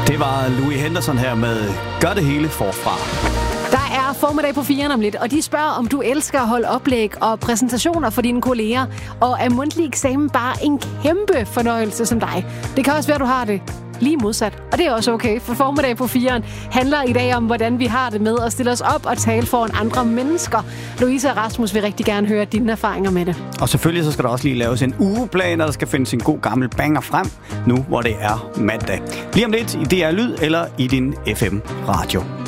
Det var Louis Henderson her med Gør det hele forfra. Der er formiddag på 4'eren om lidt, og de spørger, om du elsker at holde oplæg og præsentationer for dine kolleger, og er mundtlig eksamen bare en kæmpe fornøjelse som dig? Det kan også være, du har det lige modsat, og det er også okay, for formiddag på 4'eren handler i dag om, hvordan vi har det med at stille os op og tale foran andre mennesker. Louise og Rasmus vil rigtig gerne høre dine erfaringer med det. Og selvfølgelig så skal der også lige laves en ugeplan, og der skal findes en god gammel banger frem, nu hvor det er mandag. Lige om lidt i DR Lyd eller i din FM radio.